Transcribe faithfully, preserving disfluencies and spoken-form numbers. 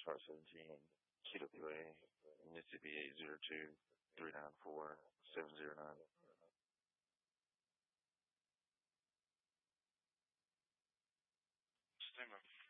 Chart seventeen, Q W A, Mississippi eight zero two, three nine four, seven zero nine. Stand by.